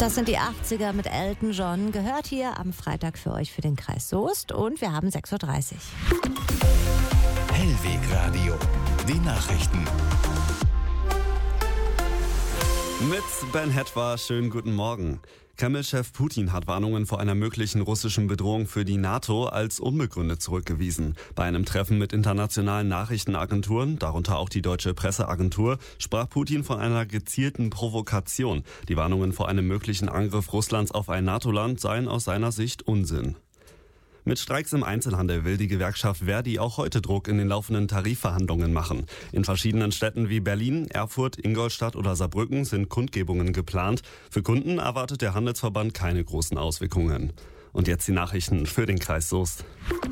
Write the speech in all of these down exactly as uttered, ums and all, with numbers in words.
Das sind die achtziger mit Elton John, gehört hier am Freitag für euch für den Kreis Soest und wir haben sechs Uhr dreißig. Hellweg Radio, die Nachrichten. Mit Ben Hetwa, schönen guten Morgen. Kreml-Chef Putin hat Warnungen vor einer möglichen russischen Bedrohung für die NATO als unbegründet zurückgewiesen. Bei einem Treffen mit internationalen Nachrichtenagenturen, darunter auch die Deutsche Presseagentur, sprach Putin von einer gezielten Provokation. Die Warnungen vor einem möglichen Angriff Russlands auf ein NATO-Land seien aus seiner Sicht Unsinn. Mit Streiks im Einzelhandel will die Gewerkschaft Verdi auch heute Druck in den laufenden Tarifverhandlungen machen. In verschiedenen Städten wie Berlin, Erfurt, Ingolstadt oder Saarbrücken sind Kundgebungen geplant. Für Kunden erwartet der Handelsverband keine großen Auswirkungen. Und jetzt die Nachrichten für den Kreis Soest.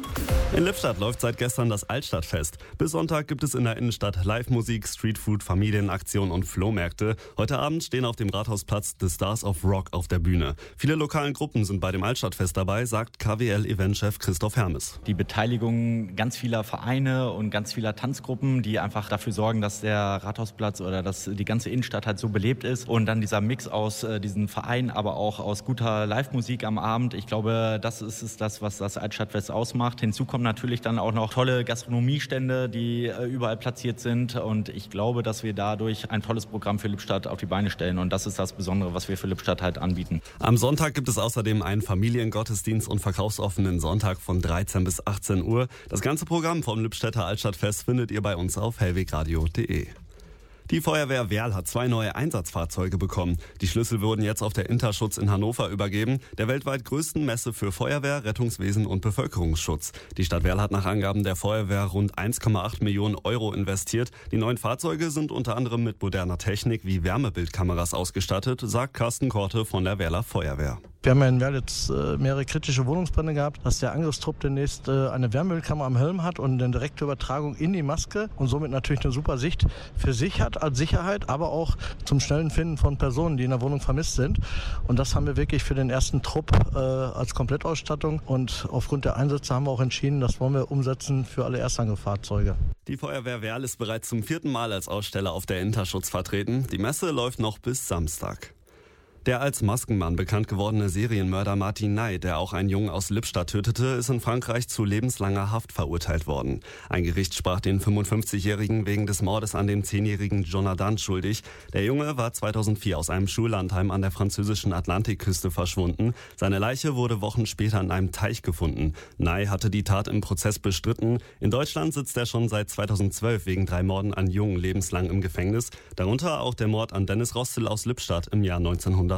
In Lippstadt läuft seit gestern das Altstadtfest. Bis Sonntag gibt es in der Innenstadt Live-Musik, Streetfood, Familienaktionen und Flohmärkte. Heute Abend stehen auf dem Rathausplatz The Stars of Rock auf der Bühne. Viele lokalen Gruppen sind bei dem Altstadtfest dabei, sagt K W L-Eventchef Christoph Hermes. Die Beteiligung ganz vieler Vereine und ganz vieler Tanzgruppen, die einfach dafür sorgen, dass der Rathausplatz oder dass die ganze Innenstadt halt so belebt ist. Und dann dieser Mix aus äh, diesen Vereinen, aber auch aus guter Live-Musik am Abend. Ich glaube, das ist, ist das, was das Altstadtfest ausmacht. Hinzu kommt natürlich dann auch noch tolle Gastronomiestände, die äh, überall platziert sind. Und ich glaube, dass wir dadurch ein tolles Programm für Lippstadt auf die Beine stellen. Und das ist das Besondere, was wir für Lippstadt halt anbieten. Am Sonntag gibt es außerdem einen Familiengottesdienst und verkaufsoffenen Sonntag von dreizehn bis achtzehn Uhr. Das ganze Programm vom Lippstädter Altstadtfest findet ihr bei uns auf hellwegradio punkt de. Die Feuerwehr Werl hat zwei neue Einsatzfahrzeuge bekommen. Die Schlüssel wurden jetzt auf der Interschutz in Hannover übergeben, der weltweit größten Messe für Feuerwehr, Rettungswesen und Bevölkerungsschutz. Die Stadt Werl hat nach Angaben der Feuerwehr rund eins Komma acht Millionen Euro investiert. Die neuen Fahrzeuge sind unter anderem mit moderner Technik wie Wärmebildkameras ausgestattet, sagt Carsten Korte von der Werler Feuerwehr. Wir haben ja in Werl jetzt äh, mehrere kritische Wohnungsbrände gehabt, dass der Angriffstrupp demnächst äh, eine Wärmebildkamera am Helm hat und eine direkte Übertragung in die Maske und somit natürlich eine super Sicht für sich hat als Sicherheit, aber auch zum schnellen Finden von Personen, die in der Wohnung vermisst sind. Und das haben wir wirklich für den ersten Trupp äh, als Komplettausstattung und aufgrund der Einsätze haben wir auch entschieden, das wollen wir umsetzen für alle Erstangriffsfahrzeuge. Die Feuerwehr Werl ist bereits zum vierten Mal als Aussteller auf der Interschutz vertreten. Die Messe läuft noch bis Samstag. Der als Maskenmann bekannt gewordene Serienmörder Martin Ney, der auch einen Jungen aus Lippstadt tötete, ist in Frankreich zu lebenslanger Haft verurteilt worden. Ein Gericht sprach den fünfundfünfzigjährigen wegen des Mordes an dem zehnjährigen Jonathan schuldig. Der Junge war zweitausendvier aus einem Schullandheim an der französischen Atlantikküste verschwunden. Seine Leiche wurde Wochen später in einem Teich gefunden. Ney hatte die Tat im Prozess bestritten. In Deutschland sitzt er schon seit zweitausendzwölf wegen drei Morden an Jungen lebenslang im Gefängnis. Darunter auch der Mord an Dennis Rostel aus Lippstadt im Jahr neunzehnhundertfünfundneunzig.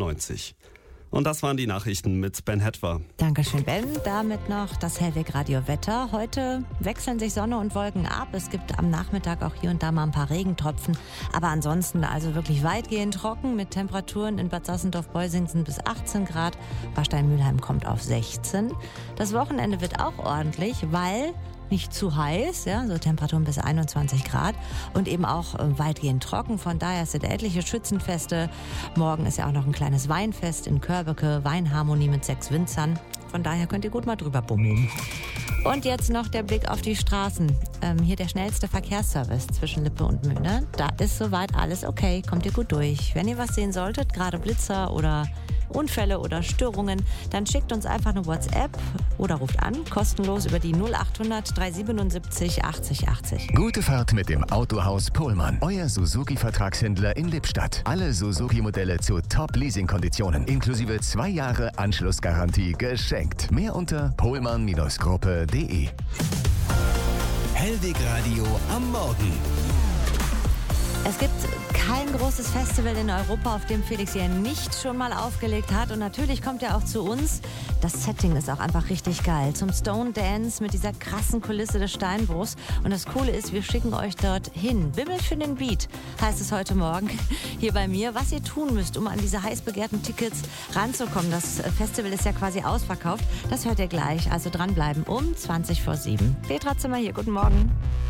Und das waren die Nachrichten mit Ben Hetwa. Dankeschön, Ben. Damit noch das Hellweg-Radio-Wetter. Heute wechseln sich Sonne und Wolken ab. Es gibt am Nachmittag auch hier und da mal ein paar Regentropfen. Aber ansonsten also wirklich weitgehend trocken mit Temperaturen in Bad Sassendorf-Beusingsen bis achtzehn Grad. Warstein-Mülheim kommt auf sechzehn. Das Wochenende wird auch ordentlich, weil nicht zu heiß, ja, so Temperaturen bis einundzwanzig Grad und eben auch äh, weitgehend trocken. Von daher sind etliche Schützenfeste. Morgen ist ja auch noch ein kleines Weinfest in Körbeke, Weinharmonie mit sechs Winzern. Von daher könnt ihr gut mal drüber bummeln. Und jetzt noch der Blick auf die Straßen. Ähm, hier der schnellste Verkehrsservice zwischen Lippe und Möhne. Da ist soweit alles okay, kommt ihr gut durch. Wenn ihr was sehen solltet, gerade Blitzer oder Unfälle oder Störungen, dann schickt uns einfach eine WhatsApp oder ruft an, kostenlos über die null achthundert dreihundertsiebenundsiebzig achtzig achtzig. Gute Fahrt mit dem Autohaus Pohlmann. Euer Suzuki-Vertragshändler in Lippstadt. Alle Suzuki-Modelle zu Top-Leasing-Konditionen. Inklusive zwei Jahre Anschlussgarantie geschenkt. Mehr unter pohlmann Gruppe punkt de. Hellweg Radio am Morgen. Es gibt kein großes Festival in Europa, auf dem Felix hier nicht schon mal aufgelegt hat. Und natürlich kommt er auch zu uns. Das Setting ist auch einfach richtig geil. Zum Stone Dance mit dieser krassen Kulisse des Steinbruchs. Und das Coole ist, wir schicken euch dort hin. Bimmel für den Beat heißt es heute Morgen hier bei mir. Was ihr tun müsst, um an diese heiß begehrten Tickets ranzukommen. Das Festival ist ja quasi ausverkauft. Das hört ihr gleich. Also dranbleiben um zwanzig vor sieben. Petra Zimmer hier, guten Morgen.